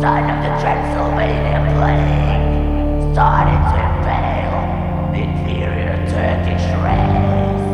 son of the Transylvania plague started to fail. The inferior Turkish race